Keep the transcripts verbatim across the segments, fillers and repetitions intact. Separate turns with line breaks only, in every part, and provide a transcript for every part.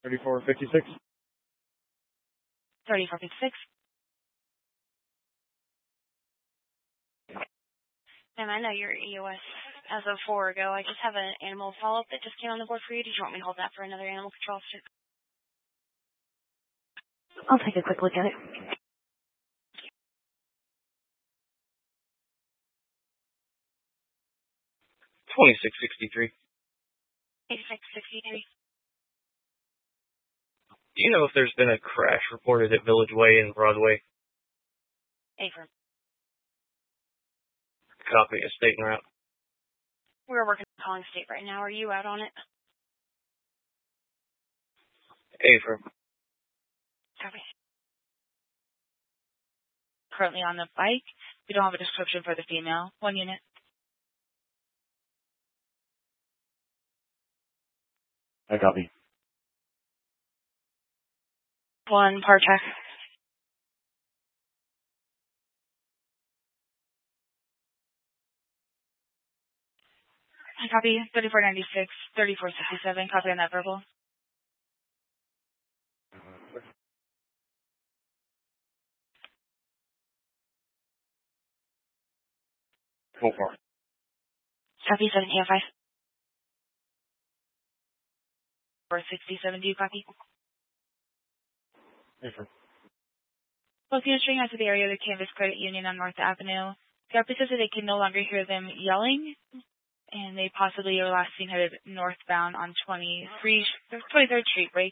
thirty-four fifty-six.
thirty-four fifty-six.
And I know your E O S as of four ago. I just have an animal follow-up that just came on the board for you. Did you want me to hold that for another animal control officer?
I'll take a quick look at it.
twenty-six sixty-three.
eighty-six sixty-three.
Do you know if there's been a crash reported at Village Way and Broadway?
Affirm.
Copy, a state and route.
We're working on calling state right now. Are you out on it?
Affirm.
Copy.
Currently on the bike. We don't have a description for the female. One unit.
I copy.
One part check.
I copy. thirty-four ninety-six, thirty-four sixty-seven. Copy on that verbal.
Full four.
Copy seventeen oh five. four sixty-seven. Do you copy?
Affirm.
Both units ring out to the area of the Canvas Credit Union on North Avenue. The officer says that they can no longer hear them yelling, and they possibly are last seen headed northbound on twenty-three, twenty-third Street break.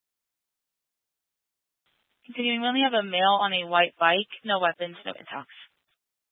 Continuing, we only have a male on a white bike, no weapons, no intox.